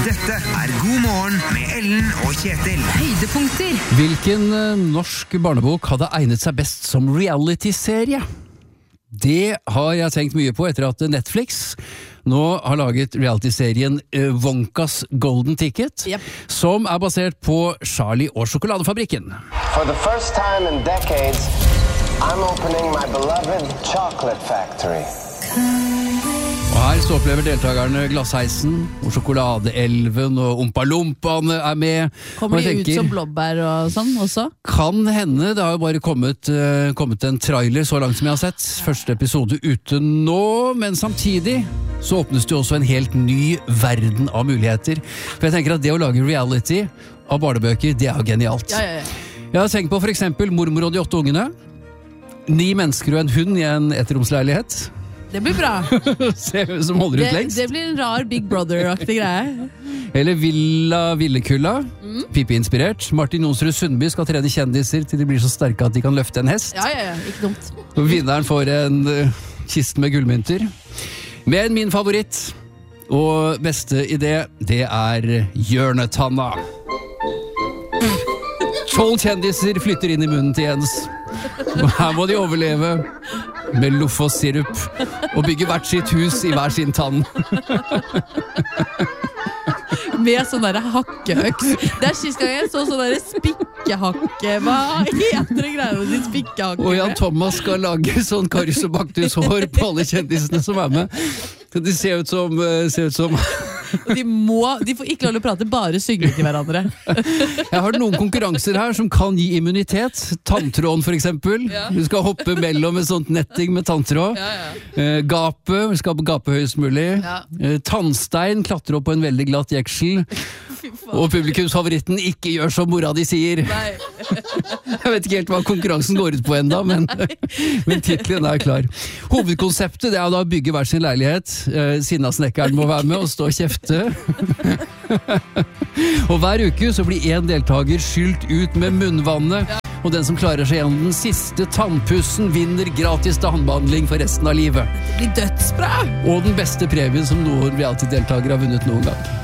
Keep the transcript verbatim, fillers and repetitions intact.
Dette er God morgen med Ellen og Kjetil. Høydepunkter. Hvilken eh, norsk barnebok hadde egnet seg best som reality-serie? Det har jeg tenkt mye på etter at Netflix nå har laget reality-serien eh, Wonkas Golden Ticket, Yep. som er basert på Charlie og sjokoladefabrikken. For the first time in decades, I'm opening my beloved chocolate factory. Og her så opplever deltakerne glassheisen, og sjokoladeelven og Ompalompaene er med. Kommer Og de jeg ut tenker, som blåbær og sånn også? Kan hende, det har jo bare kommet, eh, kommet en trailer så langt som jeg har sett. Første episode ute nå, men samtidig så åpnes det jo også en helt ny verden av muligheter. For jeg tenker at det å lage reality av barnebøker, det er jo genialt. Ja, ja, ja. Jeg har tenkt på for eksempel Mormor og de åtte ungene. Ni mennesker og en hund i en etterromsleilighet. Det blir bra. Se hvem som holder ut Det, lengst. det blir en rar Big Brother-aktig greie. Eller Villa Villekulla, Mm. Pippi-inspirert. Martin Jonsrud Sundby skal trene kjendiser til de blir så sterke at de kan løfte en hest. Ja, ja, ja. Ikke dumt. Og vinneren får en uh, kiste med gullmynter. Men min favoritt og beste idé, det er Hjørnetanna. Tolv kjendiser flytter inn i munnen til Jens. Og her må de overleve med loff og sirup og bygge hvert sitt hus i hver sin tann. Med sånn der hakkehøks. Det er sist gang jeg så sånn der spikkehakke. Hva heter det greiene med de spikkehakke? Og Jan Thomas skal lage sånn Karius og Baktus hår på alle kjendisene som er med. De ser ut som, uh, ser ut som Og de, må, de får ikke lov til å prate, bare synge til hverandre. Jeg har noen konkurranser her som kan gi immunitet. Tanntråden for eksempel. Ja. Du skal hoppe mellom et sånt netting med tanntråd. Ja, ja. Eh, gape, vi skal gape høyest mulig. Ja. Eh, tannstein, klatre opp på en veldig glatt jeksel. Fy faen. Og publikumsfavoritten, ikke gjør som mora di sier. Nei. Jeg vet ikke helt hva konkurransen går ut på enda, men, men titlen er klar. Hovedkonseptet det er da å bygge hver sin leilighet. Eh, Sinnasnekkeren må være med og stå og kjefte. Og hver uke så blir en deltaker skylt ut med munnvannet, og den som klarer seg gjennom den siste tannpussen vinner gratis tannbehandling for resten av livet. Det blir dødsbra! Og den beste premien som noen reality-deltaker har vunnet noen gang.